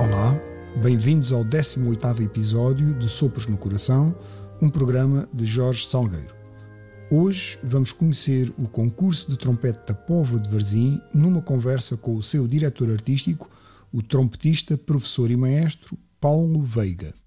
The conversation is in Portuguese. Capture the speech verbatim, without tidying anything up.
Olá, bem-vindos ao décimo oitavo episódio de Sopros no Coração, um programa de Jorge Salgueiro. Hoje vamos conhecer o concurso de trompete da Póvoa de Varzim numa conversa com o seu diretor artístico, o trompetista, professor e maestro Paulo Veiga.